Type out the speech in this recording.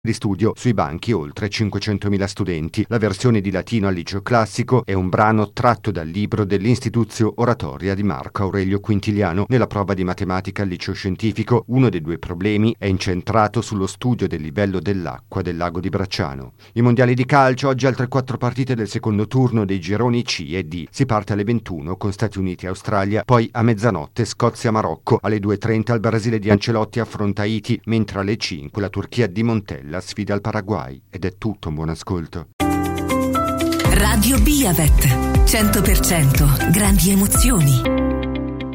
di studio sui banchi oltre 500.000 studenti. La versione di latino al liceo classico è un brano tratto dal libro dell'Instituzio Oratoria di Marco Aurelio Quintiliano. Nella prova di matematica al liceo scientifico, uno dei due problemi è incentrato sullo studio del livello dell'acqua del lago di Bracciano. I mondiali di calcio, oggi altre 4 partite del secondo turno dei gironi C e D. Si parte alle 21 con Stati Uniti e Australia, poi a mezzanotte Scozia-Marocco, alle 2:30 il Brasile di Ancelotti affronta Haiti, mentre alle 5 la Turchia di Montella sfida il Paraguay. Ed è tutto, un buon ascolto. Radio Biavet, 100% grandi emozioni.